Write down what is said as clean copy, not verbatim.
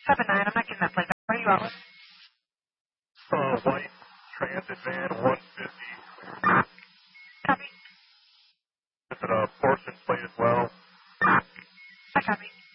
7-9, I'm not getting that plate. What are you out with? White transit van 150. Copy. Is it a portion plate as well? I copy.